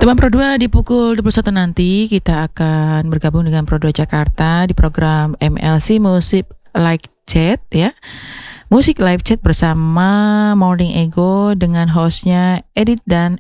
Teman Pro 2 di pukul 21 nanti kita akan bergabung dengan Pro 2 Jakarta di program MLC Musik Live Chat ya. Musik Live Chat bersama Morning Ego dengan hostnya Edit dan